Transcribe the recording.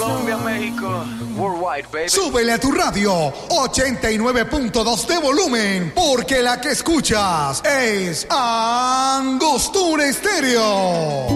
Colombia, México, worldwide, baby. Súbele a tu radio 89.2 de volumen, porque la que escuchas es Angostura Estéreo.